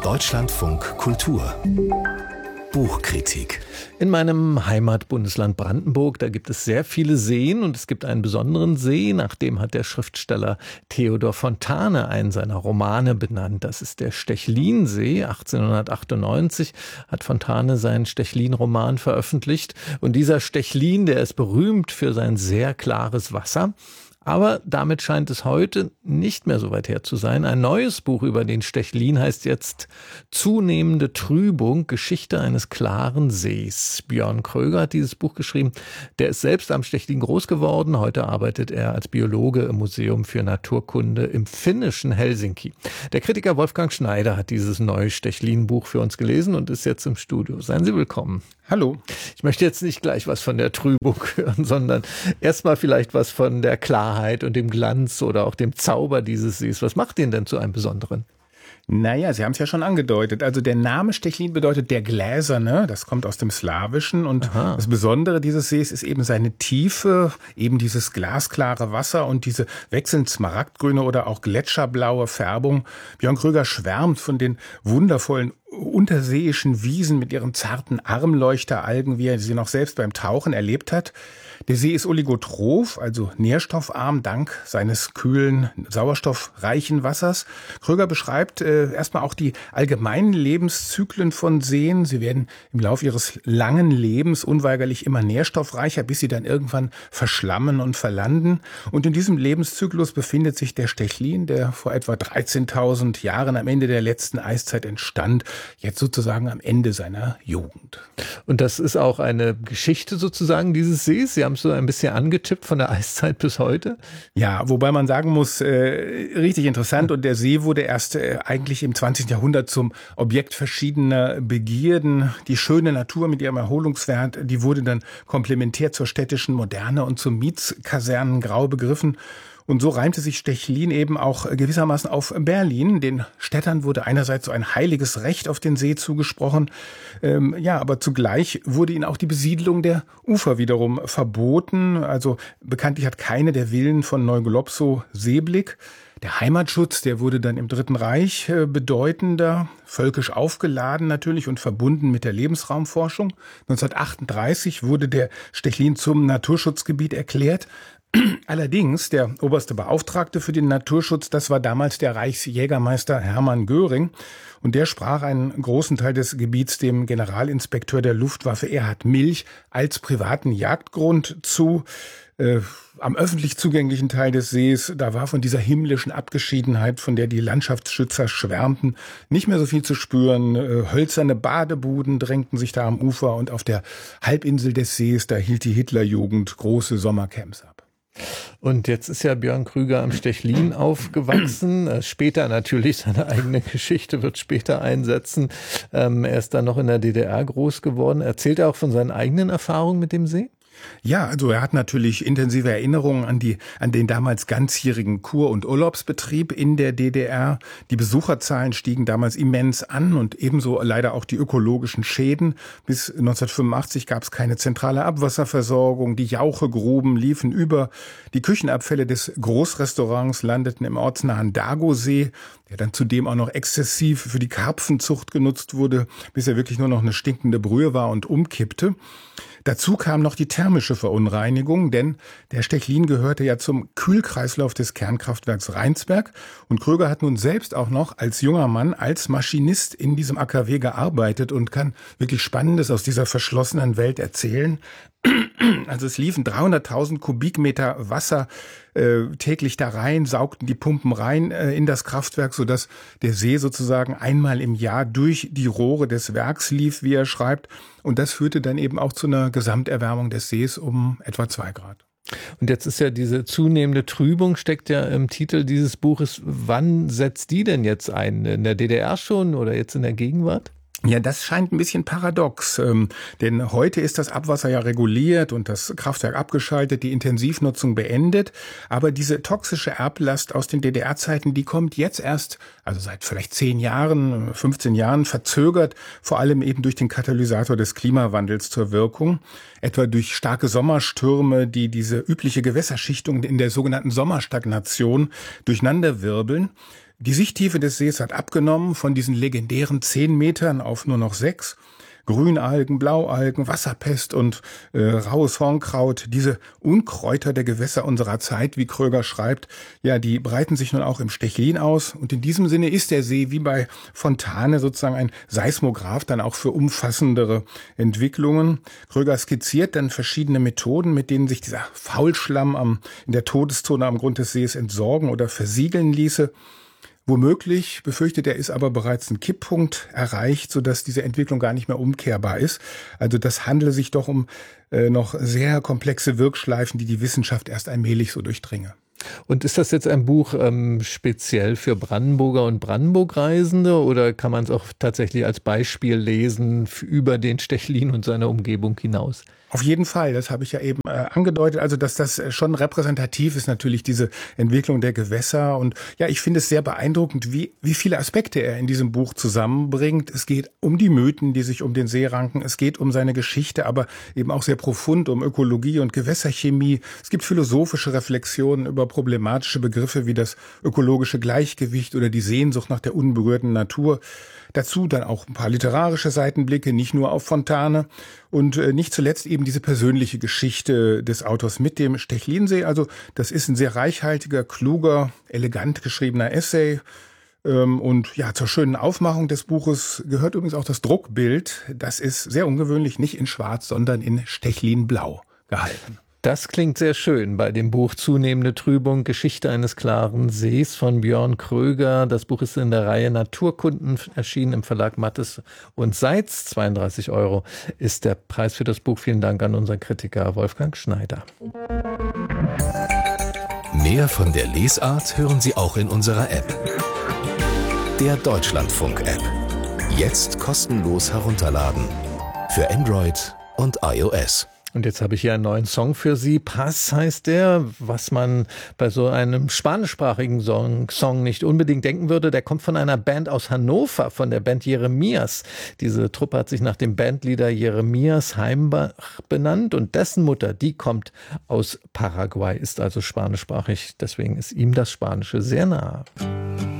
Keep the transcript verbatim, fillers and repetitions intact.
Deutschlandfunk Kultur Buchkritik. In meinem Heimatbundesland Brandenburg, da gibt es sehr viele Seen und es gibt einen besonderen See, nach dem hat der Schriftsteller Theodor Fontane einen seiner Romane benannt. Das ist der Stechlinsee. achtzehnhundertachtundneunzig hat Fontane seinen Stechlin-Roman veröffentlicht. Und dieser Stechlin, der ist berühmt für sein sehr klares Wasser. Aber damit scheint es heute nicht mehr so weit her zu sein. Ein neues Buch über den Stechlin heißt jetzt Zunehmende Trübung, Geschichte eines klaren Sees. Björn Kröger hat dieses Buch geschrieben. Der ist selbst am Stechlin groß geworden. Heute arbeitet er als Biologe im Museum für Naturkunde im finnischen Helsinki. Der Kritiker Wolfgang Schneider hat dieses neue Stechlin-Buch für uns gelesen und ist jetzt im Studio. Seien Sie willkommen. Hallo. Ich möchte jetzt nicht gleich was von der Trübung hören, sondern erstmal vielleicht was von der Klarheit und dem Glanz oder auch dem Zauber dieses Sees. Was macht den denn zu einem besonderen? Naja, Sie haben es ja schon angedeutet. Also der Name Stechlin bedeutet der Gläserne. Das kommt aus dem Slawischen. Und Aha. das Besondere dieses Sees ist eben seine Tiefe, eben dieses glasklare Wasser und diese wechselnd smaragdgrüne oder auch gletscherblaue Färbung. Björn Kröger schwärmt von den wundervollen unterseeischen Wiesen mit ihren zarten Armleuchteralgen, wie er sie noch selbst beim Tauchen erlebt hat. Der See ist oligotroph, also nährstoffarm, dank seines kühlen, sauerstoffreichen Wassers. Kröger beschreibt äh, erstmal auch die allgemeinen Lebenszyklen von Seen. Sie werden im Laufe ihres langen Lebens unweigerlich immer nährstoffreicher, bis sie dann irgendwann verschlammen und verlanden. Und in diesem Lebenszyklus befindet sich der Stechlin, der vor etwa dreizehntausend Jahren am Ende der letzten Eiszeit entstand, jetzt sozusagen am Ende seiner Jugend. Und das ist auch eine Geschichte sozusagen dieses Sees. Sie haben es so ein bisschen angetippt von der Eiszeit bis heute. Ja, wobei man sagen muss, äh, richtig interessant. Und der See wurde erst äh, eigentlich im zwanzigsten Jahrhundert zum Objekt verschiedener Begierden. Die schöne Natur mit ihrem Erholungswert, die wurde dann komplementär zur städtischen Moderne und zum Mietskasernengrau begriffen. Und so reimte sich Stechlin eben auch gewissermaßen auf Berlin. Den Städtern wurde einerseits so ein heiliges Recht auf den See zugesprochen, ähm, ja, aber zugleich wurde ihnen auch die Besiedlung der Ufer wiederum verboten. Also bekanntlich hat keine der Villen von Neuglobsow Seeblick. Der Heimatschutz, der wurde dann im Dritten Reich äh, bedeutender, völkisch aufgeladen natürlich und verbunden mit der Lebensraumforschung. neunzehnhundertachtunddreißig wurde der Stechlin zum Naturschutzgebiet erklärt. Allerdings, der oberste Beauftragte für den Naturschutz, das war damals der Reichsjägermeister Hermann Göring. Und der sprach einen großen Teil des Gebiets dem Generalinspekteur der Luftwaffe Erhard Milch als privaten Jagdgrund zu. Äh, am öffentlich zugänglichen Teil des Sees, da war von dieser himmlischen Abgeschiedenheit, von der die Landschaftsschützer schwärmten, nicht mehr so viel zu spüren. Äh, hölzerne Badebuden drängten sich da am Ufer und auf der Halbinsel des Sees, da hielt die Hitlerjugend große Sommercamps ab. Und jetzt ist ja Björn Kröger am Stechlin aufgewachsen. Später natürlich, seine eigene Geschichte wird später einsetzen. Ähm, er ist dann noch in der D D R groß geworden. Erzählt er auch von seinen eigenen Erfahrungen mit dem See? Ja, also er hat natürlich intensive Erinnerungen an die, an den damals ganzjährigen Kur- und Urlaubsbetrieb in der D D R. Die Besucherzahlen stiegen damals immens an und ebenso leider auch die ökologischen Schäden. Bis neunzehnhundertfünfundachtzig gab es keine zentrale Abwasserversorgung. Die Jauchegruben liefen über. Die Küchenabfälle des Großrestaurants landeten im ortsnahen Dagosee, der dann zudem auch noch exzessiv für die Karpfenzucht genutzt wurde, bis er wirklich nur noch eine stinkende Brühe war und umkippte. Dazu kam noch die thermische Verunreinigung, denn der Stechlin gehörte ja zum Kühlkreislauf des Kernkraftwerks Rheinsberg. Und Kröger hat nun selbst auch noch als junger Mann als Maschinist in diesem A K W gearbeitet und kann wirklich Spannendes aus dieser verschlossenen Welt erzählen. Also es liefen dreihunderttausend Kubikmeter Wasser äh, täglich da rein, saugten die Pumpen rein äh, in das Kraftwerk, sodass der See sozusagen einmal im Jahr durch die Rohre des Werks lief, wie er schreibt. Und das führte dann eben auch zu einer Gesamterwärmung des Sees um etwa zwei Grad. Und jetzt ist ja diese zunehmende Trübung, steckt ja im Titel dieses Buches. Wann setzt die denn jetzt ein? In der D D R schon oder jetzt in der Gegenwart? Ja, das scheint ein bisschen paradox, ähm, denn heute ist das Abwasser ja reguliert und das Kraftwerk abgeschaltet, die Intensivnutzung beendet, aber diese toxische Erblast aus den D D R-Zeiten, die kommt jetzt erst, also seit vielleicht zehn Jahren, fünfzehn Jahren verzögert, vor allem eben durch den Katalysator des Klimawandels zur Wirkung, etwa durch starke Sommerstürme, die diese übliche Gewässerschichtung in der sogenannten Sommerstagnation durcheinanderwirbeln. Die Sichttiefe des Sees hat abgenommen von diesen legendären zehn Metern auf nur noch sechs. Grünalgen, Blaualgen, Wasserpest und äh, raues Hornkraut, diese Unkräuter der Gewässer unserer Zeit, wie Kröger schreibt, ja, die breiten sich nun auch im Stechlin aus. Und in diesem Sinne ist der See wie bei Fontane sozusagen ein Seismograph dann auch für umfassendere Entwicklungen. Kröger skizziert dann verschiedene Methoden, mit denen sich dieser Faulschlamm am, in der Todeszone am Grund des Sees entsorgen oder versiegeln ließe. Womöglich, befürchtet er, ist aber bereits ein Kipppunkt erreicht, sodass diese Entwicklung gar nicht mehr umkehrbar ist. Also das handele sich doch um äh, noch sehr komplexe Wirkschleifen, die die Wissenschaft erst allmählich so durchdringe. Und ist das jetzt ein Buch ähm, speziell für Brandenburger und Brandenburg-Reisende oder kann man es auch tatsächlich als Beispiel lesen über den Stechlin und seine Umgebung hinaus? Auf jeden Fall, das habe ich ja eben äh, angedeutet, also dass das schon repräsentativ ist, natürlich diese Entwicklung der Gewässer. Und ja, ich finde es sehr beeindruckend, wie, wie viele Aspekte er in diesem Buch zusammenbringt. Es geht um die Mythen, die sich um den See ranken, es geht um seine Geschichte, aber eben auch sehr profund um Ökologie und Gewässerchemie. Es gibt philosophische Reflexionen über problematische Begriffe wie das ökologische Gleichgewicht oder die Sehnsucht nach der unberührten Natur. Dazu dann auch ein paar literarische Seitenblicke, nicht nur auf Fontane und äh, nicht zuletzt eben diese persönliche Geschichte des Autors mit dem Stechlinsee. Also das ist ein sehr reichhaltiger, kluger, elegant geschriebener Essay. Ähm, und ja, zur schönen Aufmachung des Buches gehört übrigens auch das Druckbild. Das ist sehr ungewöhnlich, nicht in Schwarz, sondern in Stechlinblau gehalten. Das klingt sehr schön bei dem Buch Zunehmende Trübung, Geschichte eines klaren Sees von Björn Kröger. Das Buch ist in der Reihe Naturkunden erschienen im Verlag Mattes und Seitz. zweiunddreißig Euro ist der Preis für das Buch. Vielen Dank an unseren Kritiker Wolfgang Schneider. Mehr von der Lesart hören Sie auch in unserer App. Der Deutschlandfunk-App. Jetzt kostenlos herunterladen. Für Android und iOS. Und jetzt habe ich hier einen neuen Song für Sie. Paz heißt der, was man bei so einem spanischsprachigen Song, Song nicht unbedingt denken würde. Der kommt von einer Band aus Hannover, von der Band Jeremias. Diese Truppe hat sich nach dem Bandleader Jeremias Heimbach benannt und dessen Mutter, die kommt aus Paraguay, ist also spanischsprachig. Deswegen ist ihm das Spanische sehr nahe.